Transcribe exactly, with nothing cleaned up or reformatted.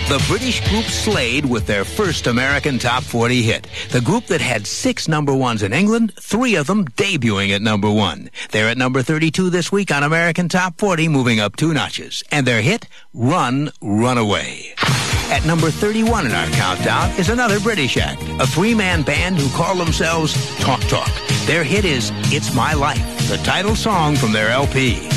The British group Slade with their first American Top forty hit. The group that had six number ones in England, three of them debuting at number one. They're at number thirty-two this week on American Top forty, moving up two notches. And their hit, Run, Run Away. At number thirty-one in our countdown is another British act, a three-man band who call themselves Talk Talk. Their hit is It's My Life, the title song from their L P.